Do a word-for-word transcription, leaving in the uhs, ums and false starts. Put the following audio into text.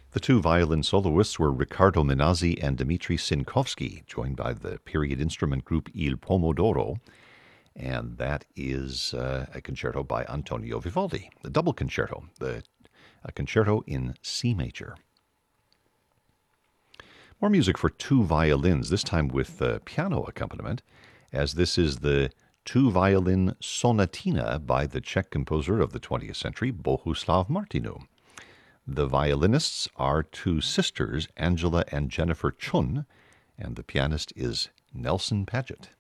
The two violin soloists were Riccardo Minazzi and Dmitri Sinkovsky, joined by the period instrument group Il Pomodoro. And that is uh, a concerto by Antonio Vivaldi, the double concerto, the a concerto in C major. More music for two violins, this time with uh, piano accompaniment, as this is the two-violin sonatina by the Czech composer of the twentieth century, Bohuslav Martinu. The violinists are two sisters, Angela and Jennifer Chun, and the pianist is Nelson Paget.